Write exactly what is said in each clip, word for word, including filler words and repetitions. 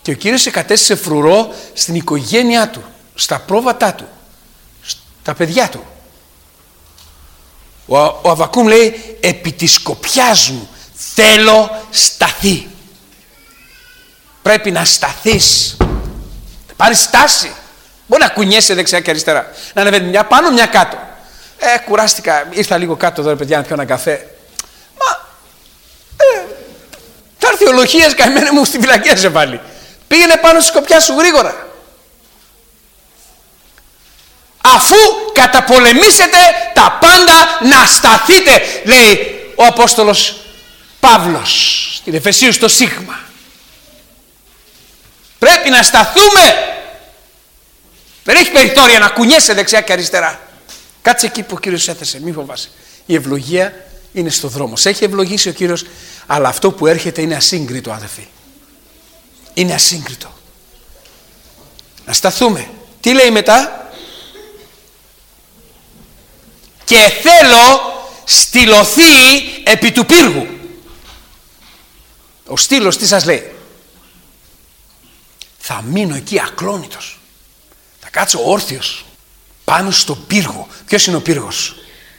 Και ο Κύριος εκατέστησε φρουρό στην οικογένειά του, στα πρόβατά του, στα παιδιά του. Ο, ο Αββακούμ λέει, επί της σκοπιάς μου θέλω σταθή. Πρέπει να σταθείς, πάρεις στάση. Μπορεί να κουνιέσαι δεξιά και αριστερά, να ανεβαίνει μια πάνω μια κάτω. Ε, κουράστηκα, ήρθα λίγο κάτω εδώ ρε παιδιά να πιω ένα καφέ. Μα, ε, θα έρθει ο Λοχίας καημένε μου στη φυλακή σε βάλει. Πήγαινε πάνω στη σκοπιά σου γρήγορα. Αφού καταπολεμήσετε τα πάντα να σταθείτε, λέει ο Απόστολος Παύλος στην Εφεσίους στο Σίγμα. Πρέπει να σταθούμε. Δεν έχει περιθώρια να κουνιέσαι δεξιά και αριστερά. Κάτσε εκεί που ο Κύριος έθεσε, μη φοβάσαι. Η ευλογία είναι στο δρόμο. Σε έχει ευλογήσει ο Κύριος, αλλά αυτό που έρχεται είναι ασύγκριτο, αδελφοί. Είναι ασύγκριτο. Να σταθούμε. Τι λέει μετά? Και θέλω στυλωθεί επί του πύργου. Ο στήλος τι σας λέει? Θα μείνω εκεί ακλόνητος. Θα κάτσω όρθιος πάνω στο πύργο. Ποιος είναι ο πύργος?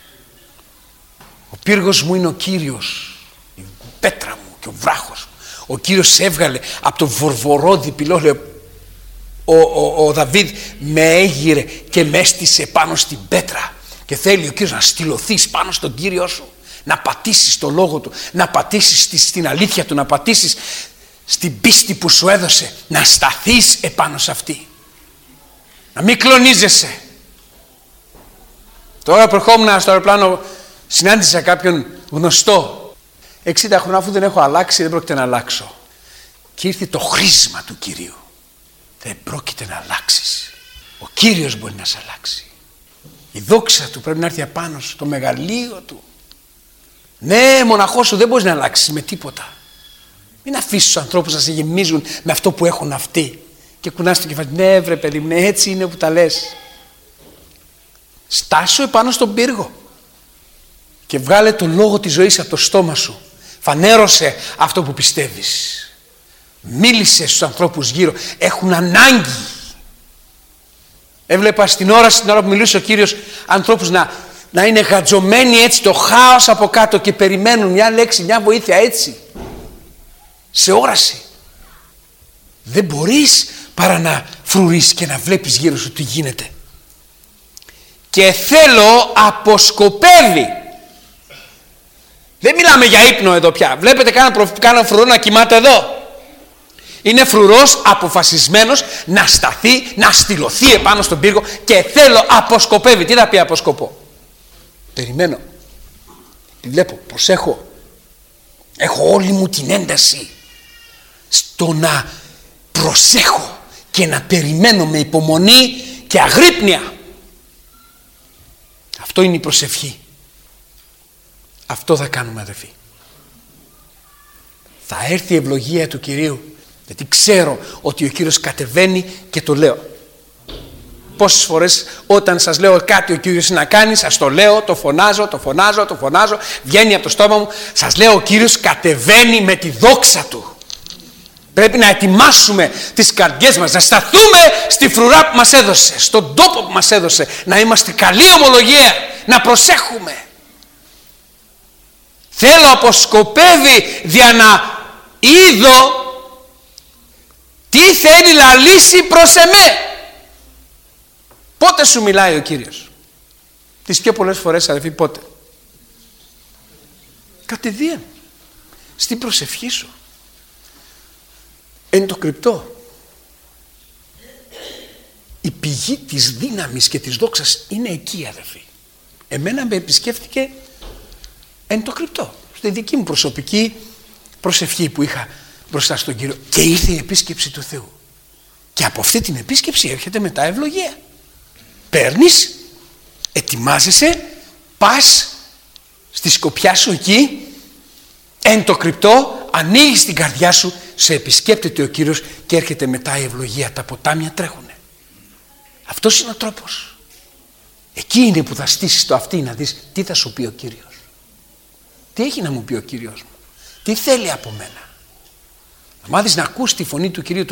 Ο πύργος μου είναι ο Κύριος, η πέτρα μου και ο βράχος. Ο Κύριος σε έβγαλε από το βορβορόδι πυλό. Ο, ο, ο Δαβίδ με έγειρε και με έστησε πάνω στην πέτρα. Και θέλει ο Κύριος να στυλωθείς πάνω στον Κύριό σου, να πατήσεις το λόγο του, να πατήσεις στην αλήθεια του, να πατήσεις στην πίστη που σου έδωσε, να σταθείς επάνω σε αυτή, να μην κλονίζεσαι. Τώρα προχόμουν στο αεροπλάνο, συνάντησα κάποιον γνωστό. εξήντα χρόνια, αφού δεν έχω αλλάξει, δεν πρόκειται να αλλάξω. Και ήρθε το χρήσμα του Κυρίου. Δεν πρόκειται να αλλάξεις. Ο Κύριος μπορεί να σε αλλάξει. Η δόξα του πρέπει να έρθει απάνω σου, το μεγαλείο του. Ναι, μοναχός σου δεν μπορείς να αλλάξεις με τίποτα. Μην αφήσεις τους ανθρώπους να σε γεμίζουν με αυτό που έχουν αυτοί. Και κουνάς το κεφάλι. Ναι, βρε παιδί μου, ναι, έτσι είναι που τα λες. Στάσου επάνω στον πύργο. Και βγάλε το λόγο της ζωής από το στόμα σου. Φανέρωσε αυτό που πιστεύεις. Μίλησε στους ανθρώπους γύρω. Έχουν ανάγκη. Έβλεπα στην ώρα, στην ώρα που μιλούσε ο Κύριος ανθρώπους να, να είναι γατζωμένοι έτσι, το χάος από κάτω και περιμένουν μια λέξη, μια βοήθεια έτσι. Σε όραση. Δεν μπορείς παρά να φρουρείς και να βλέπεις γύρω σου τι γίνεται. Και θέλω αποσκοπεύει. Δεν μιλάμε για ύπνο εδώ πια. Βλέπετε κάνα φρουρό να κοιμάται εδώ. Είναι φρουρός αποφασισμένος να σταθεί, να στυλωθεί επάνω στον πύργο και θέλω αποσκοπεύει. Τι θα πει αποσκοπώ? Περιμένω. Τη βλέπω, προσέχω. Έχω όλη μου την ένταση στο να προσέχω και να περιμένω με υπομονή και αγρύπνια. Αυτό είναι η προσευχή. Αυτό θα κάνουμε, αδελφοί. Θα έρθει η ευλογία του Κυρίου. Γιατί ξέρω ότι ο Κύριος κατεβαίνει και το λέω. Πόσες φορές όταν σας λέω κάτι ο Κύριος να κάνει, σας το λέω, το φωνάζω, το φωνάζω, το φωνάζω, βγαίνει από το στόμα μου, σας λέω ο Κύριος κατεβαίνει με τη δόξα Του. Πρέπει να ετοιμάσουμε τις καρδιές μας, να σταθούμε στη φρουρά που μας έδωσε, στον τόπο που μας έδωσε, να είμαστε καλή ομολογία, να προσέχουμε. Θέλω αποσκοπεύει δια να είδω τι θέλει να λύσει προς εμέ. Πότε σου μιλάει ο Κύριος? Τις πιο πολλές φορές, αδελφοί, πότε? Κατηδίαν. Στην προσευχή σου. Εν το κρυπτό. Η πηγή της δύναμης και της δόξας είναι εκεί, αδελφοί. Εμένα με επισκέφθηκε εν το κρυπτό. Στη δική μου προσωπική προσευχή που είχα μπροστά στον Κύριο. Και ήρθε η επίσκεψη του Θεού. Και από αυτή την επίσκεψη έρχεται μετά ευλογία. Παίρνεις, ετοιμάζεσαι, πας στη σκοπιά σου εκεί, εν το κρυπτό, ανοίγεις την καρδιά σου, σε επισκέπτεται ο Κύριος και έρχεται μετά η ευλογία. Τα ποτάμια τρέχουνε. Αυτός είναι ο τρόπος. Εκεί είναι που θα στήσεις το αυτί να δεις τι θα σου πει ο Κύριος. Τι έχει να μου πει ο Κύριος μου? Τι θέλει από μένα? Να μάθεις να ακούς τη φωνή του Κυρίου.